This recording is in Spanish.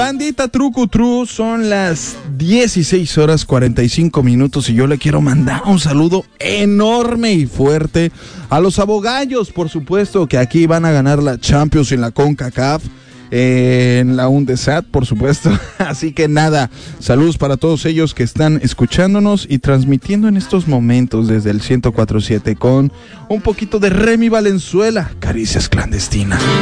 Bandita Trucutru, son las 16:45 y yo le quiero mandar un saludo enorme y fuerte a los abogallos, por supuesto, que aquí van a ganar la Champions en la CONCACAF, en la UNDESAT, por supuesto. Así que nada, saludos para todos ellos que están escuchándonos y transmitiendo en estos momentos desde el 104.7 con un poquito de Remy Valenzuela, Caricias Clandestinas.